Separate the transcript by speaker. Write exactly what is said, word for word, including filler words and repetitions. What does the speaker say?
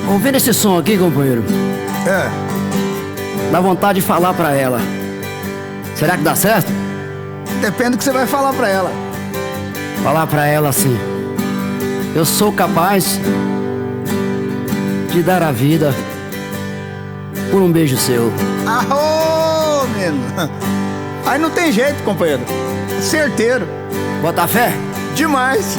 Speaker 1: Ouvindo esse som aqui, companheiro,
Speaker 2: É,
Speaker 1: dá vontade de falar pra ela. Será que dá certo?
Speaker 2: depende do que você vai falar pra ela.
Speaker 1: Falar pra ela assim: eu sou capaz de dar a vida por um beijo seu.
Speaker 2: Arô, menino. Aí não tem jeito, companheiro. Certeiro.
Speaker 1: Bota fé?
Speaker 2: Demais.